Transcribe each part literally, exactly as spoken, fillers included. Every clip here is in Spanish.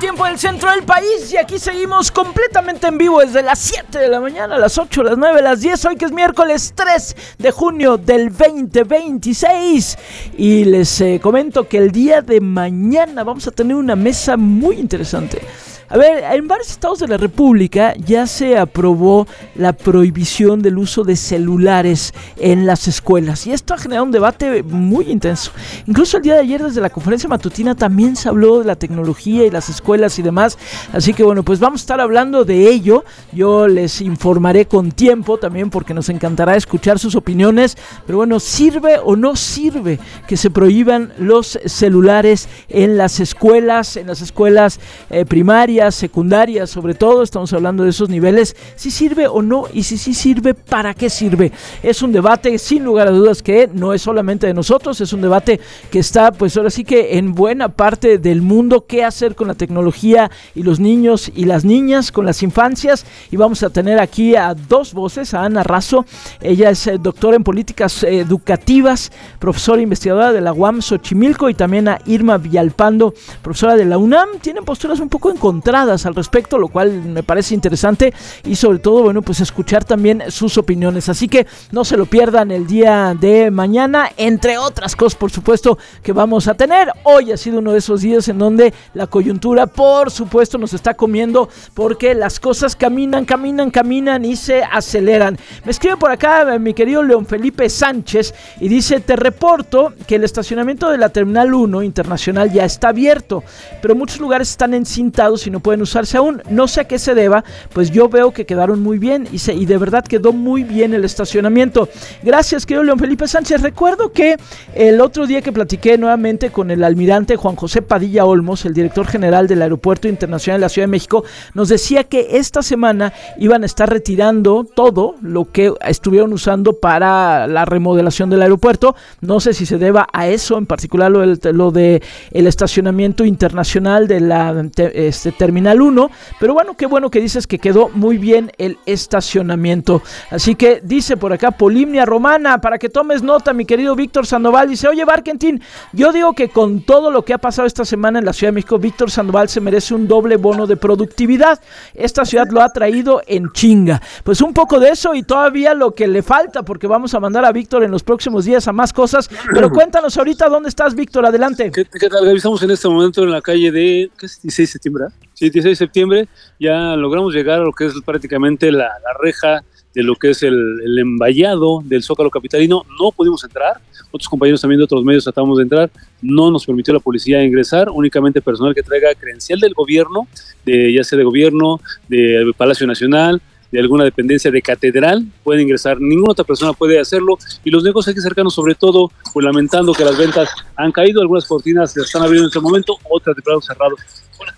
tiempo del centro del país, y aquí seguimos completamente en vivo desde las siete de la mañana, a las ocho, a las nueve, a las diez, hoy que es miércoles tres de junio del veinte veintiséis, y les eh, comento que el día de mañana vamos a tener una mesa muy interesante. A ver, en varios estados de la República ya se aprobó la prohibición del uso de celulares en las escuelas, y esto ha generado un debate muy intenso. Incluso el día de ayer, desde la conferencia matutina, también se habló de la tecnología y las escuelas y demás, así que bueno, pues vamos a estar hablando de ello. Yo les informaré con tiempo también, porque nos encantará escuchar sus opiniones. Pero bueno, ¿sirve o no sirve que se prohíban los celulares en las escuelas, en las escuelas eh, primarias, secundarias, sobre todo? Estamos hablando de esos niveles. ¿Si sirve o no? Y si sí sirve, ¿para qué sirve? Es un debate sin lugar a dudas que no es solamente de nosotros, es un debate que está pues ahora sí que en buena parte del mundo. ¿Qué hacer con la tecnología y los niños y las niñas, con las infancias? Y vamos a tener aquí a dos voces, a Ana Razo. Ella es eh, doctora en políticas eh, educativas, profesora investigadora de la U A M Xochimilco, y también a Irma Villalpando, profesora de la UNAM. Tienen posturas un poco encontradas al respecto, lo cual me parece interesante, y sobre todo, bueno, pues escuchar también sus opiniones. Así que no se lo pierdan el día de mañana, entre otras cosas, por supuesto, que vamos a tener. Hoy ha sido uno de esos días en donde la coyuntura, por supuesto, nos está comiendo, porque las cosas caminan, caminan, caminan y se aceleran. Me escribe por acá mi querido León Felipe Sánchez y dice: te reporto que el estacionamiento de la Terminal uno Internacional ya está abierto, pero muchos lugares están encintados y no pueden usarse aún. No sé a qué se deba, pues yo veo que quedaron muy bien y, se, y de verdad quedó muy bien el estacionamiento. Gracias, querido León Felipe Sánchez. Recuerdo que el otro día que platiqué nuevamente con el almirante Juan José Padilla Olmos, el director general del Aeropuerto Internacional de la Ciudad de México, nos decía que esta semana iban a estar retirando todo lo que estuvieron usando para la remodelación del aeropuerto. No sé si se deba a eso, en particular lo, del, lo de el estacionamiento internacional de la este, Terminal uno, pero bueno, qué bueno que dices que quedó muy bien el estacionamiento. Así que dice por acá Polimnia Romana, para que tomes nota, mi querido Víctor Sandoval, dice: oye, Barkentin, yo digo que con todo lo que ha pasado esta semana en la Ciudad de México, Víctor Sandoval se merece un doble bono de productividad. Esta ciudad lo ha traído en chinga. Pues un poco de eso y todavía lo que le falta, porque vamos a mandar a Víctor en los próximos días a más cosas. Pero cuéntanos ahorita dónde estás, Víctor, adelante. ¿Qué, qué tal? Estamos en este momento en la calle de, ¿qué es? dieciséis de septiembre, ¿eh? Sí, dieciséis de septiembre, ya logramos llegar a lo que es prácticamente la, la reja de lo que es el, el envallado del Zócalo capitalino. No pudimos entrar, otros compañeros también de otros medios tratamos de entrar, no nos permitió la policía ingresar, únicamente personal que traiga credencial del gobierno, de, ya sea de gobierno, de Palacio Nacional, de alguna dependencia de catedral, puede ingresar. Ninguna otra persona puede hacerlo, y los negocios aquí cercanos, sobre todo, pues lamentando que las ventas han caído, algunas cortinas se están abriendo en este momento, otras de plano cerrado. Hola.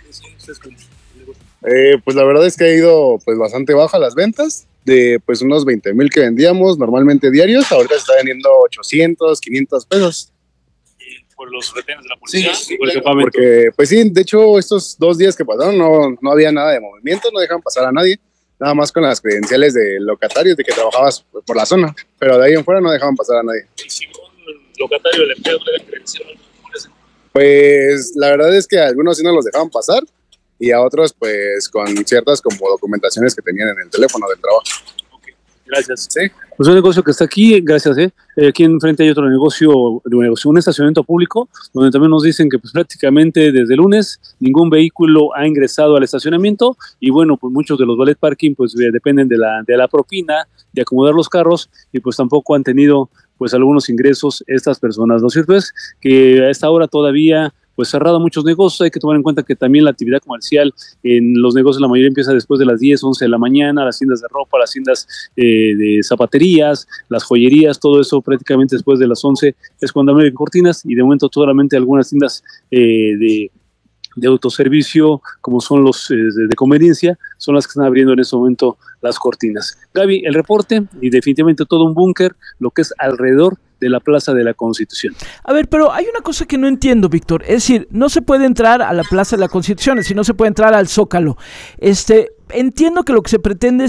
Eh, pues la verdad es que ha ido pues bastante baja las ventas, de pues unos veinte mil que vendíamos normalmente diarios, ahorita se está vendiendo ochocientos, quinientos pesos. ¿Por los retenes de la policía? Sí, ¿Por el claro, campamento? porque pues sí, de hecho estos dos días que pasaron no, no había nada de movimiento, no dejan pasar a nadie, nada más con las credenciales de locatarios de que trabajabas por la zona, pero de ahí en fuera no dejaban pasar a nadie. ¿Y si un locatario del empleado le da credencial? Pues la verdad es que a algunos sí no los dejaban pasar, y a otros pues con ciertas como documentaciones que tenían en el teléfono del trabajo. Okay, gracias. Sí. Pues un negocio que está aquí, gracias, ¿eh? Aquí enfrente hay otro negocio, un negocio, un estacionamiento público, donde también nos dicen que pues prácticamente desde el lunes ningún vehículo ha ingresado al estacionamiento, y bueno, pues muchos de los valet parking pues dependen de la, de la propina, de acomodar los carros, y pues tampoco han tenido pues algunos ingresos estas personas. Lo cierto es que a esta hora todavía pues cerrado muchos negocios. Hay que tomar en cuenta que también la actividad comercial en los negocios la mayoría empieza después de las diez, once de la mañana, las tiendas de ropa, las tiendas eh, de zapaterías, las joyerías, todo eso prácticamente después de las once es cuando abren cortinas, y de momento solamente algunas tiendas eh, de de autoservicio, como son los eh, de, de conveniencia, son las que están abriendo en este momento las cortinas. Gaby, el reporte, y definitivamente todo un búnker, lo que es alrededor de la Plaza de la Constitución. A ver, pero hay una cosa que no entiendo, Víctor, es decir, no se puede entrar a la Plaza de la Constitución, es decir, no se puede entrar al Zócalo. Este, entiendo que lo que se pretende